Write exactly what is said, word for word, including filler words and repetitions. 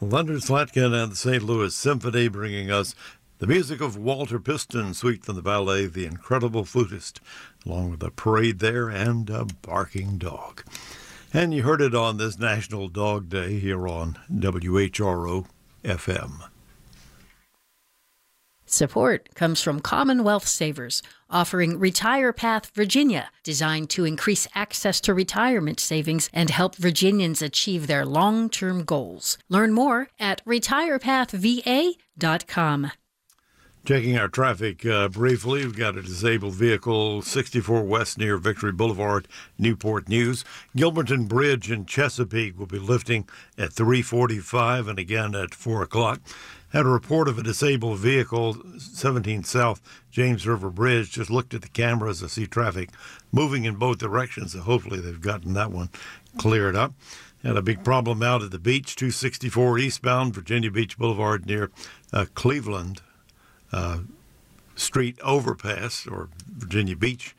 Leonard Slatkin and the Saint Louis Symphony bringing us the music of Walter Piston, suite from the ballet The Incredible Flutist, along with a parade there and a barking dog. And you heard it on this National Dog Day here on W H R O F M. Support comes from Commonwealth Savers, offering Retire Path Virginia, designed to increase access to retirement savings and help Virginians achieve their long-term goals. Learn more at retire path v a dot com. Checking our traffic uh, briefly, we've got a disabled vehicle, sixty-four West near Victory Boulevard, Newport News. Gilberton Bridge in Chesapeake will be lifting at three forty-five and again at four o'clock. Had a report of a disabled vehicle, seventeen South James River Bridge. Just looked at the cameras. I see traffic moving in both directions, so hopefully they've gotten that one cleared up. Had a big problem out at the beach, two sixty-four eastbound, Virginia Beach Boulevard near uh, Cleveland uh, Street overpass, or Virginia Beach